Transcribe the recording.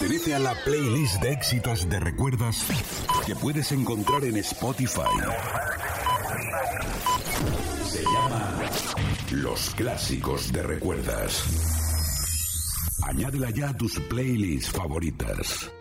Pertenece a la playlist de éxitos de Recuerdas que puedes encontrar en Spotify. Se llama Los Clásicos de Recuerdas. Añádela ya a tus playlists favoritas.